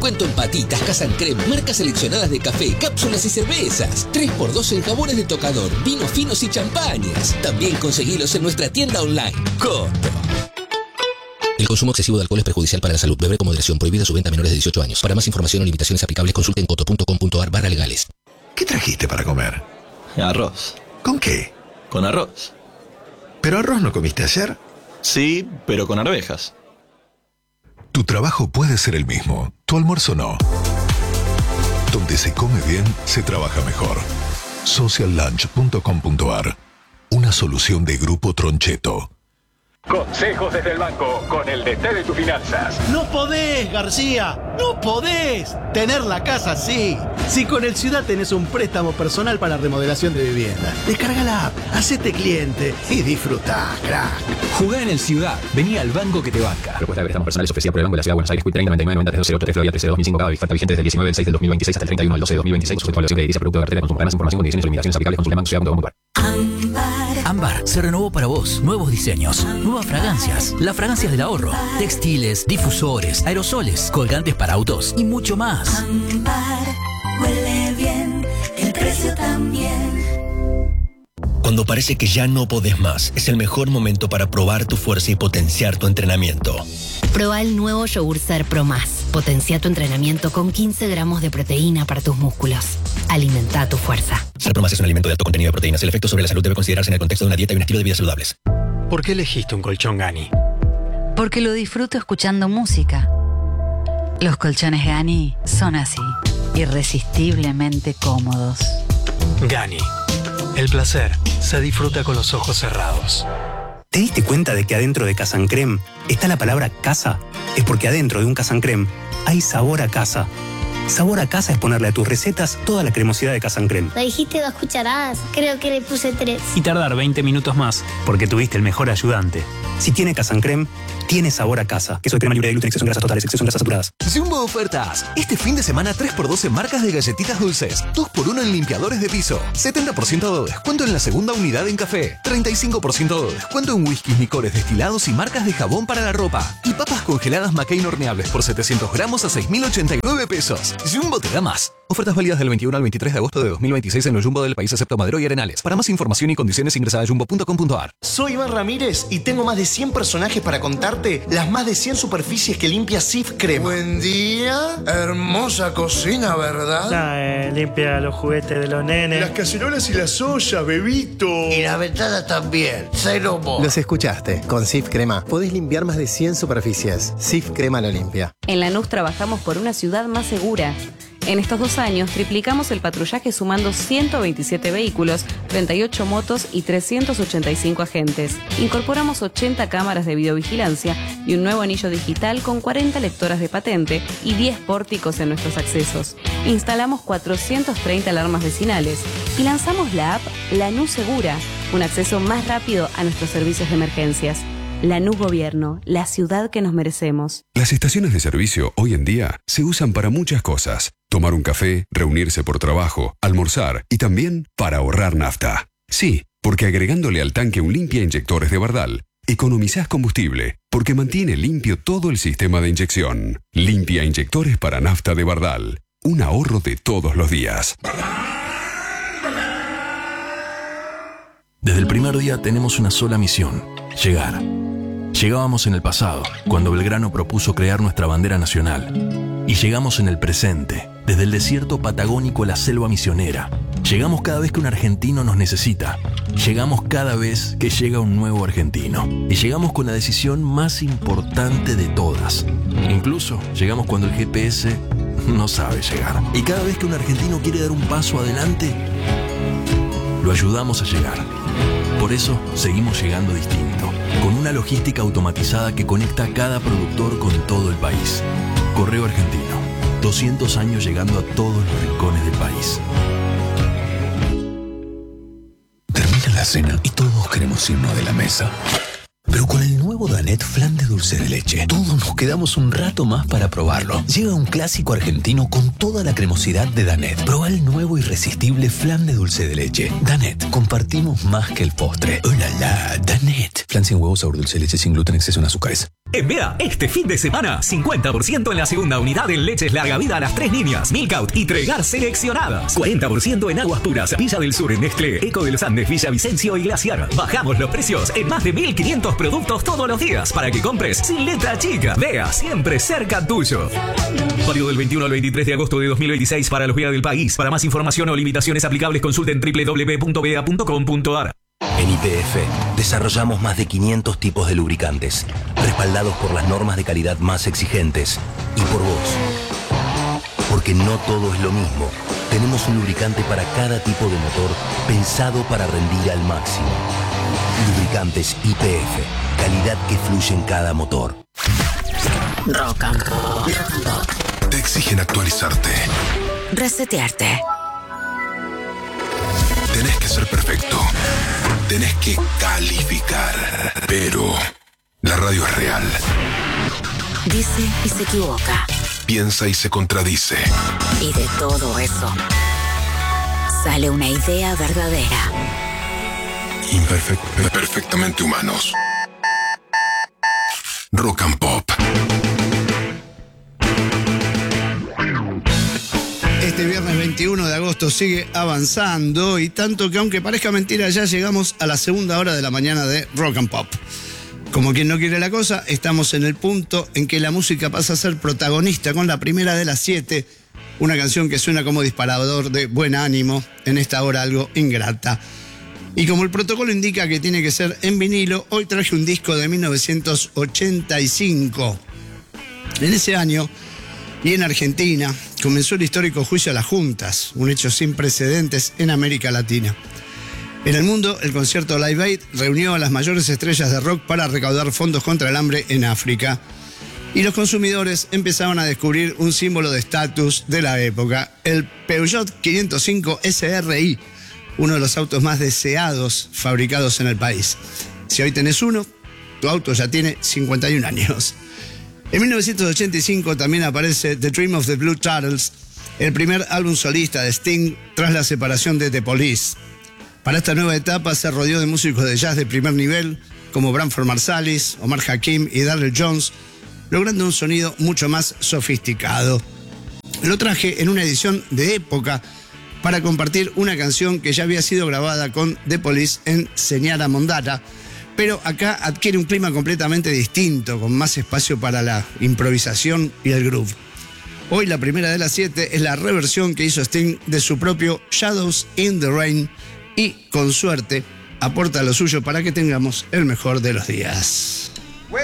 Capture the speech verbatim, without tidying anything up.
Descuento en patitas, Casa Creme, marcas seleccionadas de café, cápsulas y cervezas. tres por dos en jabones de tocador, vinos finos y champañas. También conseguilos en nuestra tienda online. Coto. El consumo excesivo de alcohol es perjudicial para la salud. Beber con moderación. Prohibida su venta a menores de dieciocho años. Para más información o limitaciones aplicables, consulte en coto punto com punto ar barra legales. ¿Qué trajiste para comer? Arroz. ¿Con qué? Con arroz. ¿Pero arroz no comiste ayer? Sí, pero con arvejas. Tu trabajo puede ser el mismo, tu almuerzo no. Donde se come bien, se trabaja mejor. social lunch punto com punto ar. Una solución de Grupo Troncheto. Consejos desde el banco con el D T de tus finanzas. No podés, García, no podés tener la casa así. Si con el Ciudad tenés un préstamo personal para remodelación de vivienda, descarga la app, hacete cliente y disfrutá, crack. Jugá en el Ciudad, vení al banco que te banca. Propuesta de préstamos personales ofrecida por el Banco de la Ciudad de Buenos Aires, Q treinta, noventa y nueve, noventa, cero cero tres, Florida trece, dos mil cinco, cada oferta vigente desde el diecinueve del seis del dos mil veintiséis hasta el treinta y uno del doce del dos mil veintiséis, sujeto a evaluación de edilicia, producto de cartera de consumo. Para más información, condiciones y limitaciones aplicables, consulta banco ciudad punto com punto ar. Ámbar se renovó para vos. Nuevos diseños, nuevas fragancias, las fragancias del ahorro, textiles, difusores, aerosoles, colgantes para autos y mucho más. Ámbar huele bien, el precio también. Cuando parece que ya no podés más, es el mejor momento para probar tu fuerza y potenciar tu entrenamiento. Proba el nuevo Yogur Ser Pro Más. Potencia tu entrenamiento con quince gramos de proteína para tus músculos. Alimenta tu fuerza. Ser Pro Más es un alimento de alto contenido de proteínas. El efecto sobre la salud debe considerarse en el contexto de una dieta y un estilo de vida saludables. ¿Por qué elegiste un colchón Gani? Porque lo disfruto escuchando música. Los colchones Gani son así, irresistiblemente cómodos. Gani. El placer se disfruta con los ojos cerrados. ¿Te diste cuenta de que adentro de Casa Creme está la palabra casa? Es porque adentro de un Casa Creme hay sabor a casa. Sabor a casa es ponerle a tus recetas toda la cremosidad de Casa Creme. Me dijiste dos cucharadas, creo que le puse tres. Y tardar veinte minutos más, porque tuviste el mejor ayudante. Si tiene Casa Creme, tiene sabor a casa. Queso de crema libre de gluten, exceso en grasas totales, exceso en grasas saturadas. Jumbo ofertas. Este fin de semana tres por dos en marcas de galletitas dulces. dos por uno en limpiadores de piso. setenta por ciento de descuento en la segunda unidad en café. treinta y cinco por ciento de descuento en whiskies, licores destilados y marcas de jabón para la ropa. Y papas congeladas McCain horneables por setecientos gramos a seis mil ochenta y nueve pesos. Jumbo te da más. Ofertas válidas del veintiuno al veintitrés de agosto de dos mil veintiséis en los Jumbo del país excepto Madero y Arenales. Para más información y condiciones ingresa a jumbo punto com punto ar. Soy Iván Ramírez y tengo más de cien personajes para contarte las más de cien superficies que limpia Cif Crema. Buen día, hermosa cocina, ¿verdad? Nah, eh, limpia los juguetes de los nenes. Las cacerolas y las ollas, bebito. Y las ventanas también, cero mo. Los escuchaste, con Cif Crema podés limpiar más de cien superficies. Cif Crema lo limpia. En Lanús trabajamos por una ciudad más segura. En estos dos años triplicamos el patrullaje sumando ciento veintisiete vehículos, treinta y ocho motos y trescientos ochenta y cinco agentes. Incorporamos ochenta cámaras de videovigilancia y un nuevo anillo digital con cuarenta lectoras de patente y diez pórticos en nuestros accesos. Instalamos cuatrocientas treinta alarmas vecinales y lanzamos la app Lanús Segura, un acceso más rápido a nuestros servicios de emergencias. Lanús Gobierno, la ciudad que nos merecemos. Las estaciones de servicio hoy en día se usan para muchas cosas. Tomar un café, reunirse por trabajo, almorzar y también para ahorrar nafta. Sí, porque agregándole al tanque un limpia inyectores de Bardal, economizás combustible, porque mantiene limpio todo el sistema de inyección. Limpia inyectores para nafta de Bardal. Un ahorro de todos los días. Desde el primer día tenemos una sola misión: llegar. Llegábamos en el pasado, cuando Belgrano propuso crear nuestra bandera nacional. Y llegamos en el presente, desde el desierto patagónico a la selva misionera. Llegamos cada vez que un argentino nos necesita. Llegamos cada vez que llega un nuevo argentino. Y llegamos con la decisión más importante de todas. Incluso llegamos cuando el G P S no sabe llegar. Y cada vez que un argentino quiere dar un paso adelante, lo ayudamos a llegar. Por eso seguimos llegando distinto, con una logística automatizada que conecta a cada productor con todo el país. Correo Argentino, doscientos años llegando a todos los rincones del país. Termina la cena y todos queremos irnos de la mesa. Pero con el nuevo Danet Flan de dulce de leche, todos nos quedamos un rato más para probarlo. Llega un clásico argentino con toda la cremosidad de Danet. Proba el nuevo irresistible Flan de dulce de leche. Danet, compartimos más que el postre. ¡Oh la la! Danet. Flan sin huevos, sabor dulce de leche, sin gluten, exceso en azúcares. En B E A, este fin de semana, cincuenta por ciento en la segunda unidad en leches larga vida a las tres líneas, Milkout y Tregar seleccionadas. cuarenta por ciento en aguas puras, Villa del Sur, Nestlé, Eco de los Andes, Villavicencio y Glaciar. Bajamos los precios en más de mil quinientos productos todos los días para que compres sin letra chica. B E A, siempre cerca tuyo. Válido del veintiuno al veintitrés de agosto de dos mil veintiséis para los B E A del país. Para más información o limitaciones aplicables, consulten doble u doble u doble u punto b e a punto com punto a r. En Y P F desarrollamos más de quinientos tipos de lubricantes, respaldados por las normas de calidad más exigentes y por vos. Porque no todo es lo mismo. Tenemos un lubricante para cada tipo de motor pensado para rendir al máximo. Lubricantes Y P F, calidad que fluye en cada motor. Rock and Pop. Te exigen actualizarte. Resetearte. Tenés que ser perfecto. Tenés que calificar. Pero la radio es real. Dice y se equivoca. Piensa y se contradice. Y de todo eso sale una idea verdadera. Imperfecto. Perfectamente humanos. Rock and Pop. Este viernes veintiuno de agosto sigue avanzando y tanto que aunque parezca mentira ya llegamos a la segunda hora de la mañana de Rock and Pop. Como quien no quiere la cosa, estamos en el punto en que la música pasa a ser protagonista con la primera de las siete, una canción que suena como disparador de buen ánimo, en esta hora algo ingrata. Y como el protocolo indica que tiene que ser en vinilo, hoy traje un disco de mil novecientos ochenta y cinco. En ese año, y en Argentina, comenzó el histórico juicio a las juntas, un hecho sin precedentes en América Latina. En el mundo, el concierto Live Aid reunió a las mayores estrellas de rock para recaudar fondos contra el hambre en África. Y los consumidores empezaban a descubrir un símbolo de estatus de la época, el Peugeot quinientos cinco S R I, uno de los autos más deseados fabricados en el país. Si hoy tenés uno, tu auto ya tiene cincuenta y un años. En mil novecientos ochenta y cinco también aparece The Dream of the Blue Turtles, el primer álbum solista de Sting tras la separación de The Police. Para esta nueva etapa se rodeó de músicos de jazz de primer nivel como Branford Marsalis, Omar Hakim y Darrell Jones, logrando un sonido mucho más sofisticado. Lo traje en una edición de época para compartir una canción que ya había sido grabada con The Police en Señora Mondara, pero acá adquiere un clima completamente distinto, con más espacio para la improvisación y el groove. Hoy la primera de las siete es la reversión que hizo Sting de su propio Shadows in the Rain y, con suerte, aporta lo suyo para que tengamos el mejor de los días.